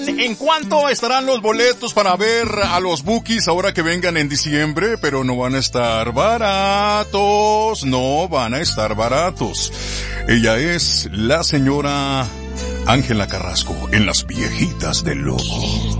¿En cuánto estarán los boletos para ver a los Bukis ahora que vengan en diciembre? Pero no van a estar baratos, no van a estar baratos. Ella es la señora Ángela Carrasco en Las Viejitas del Lobo.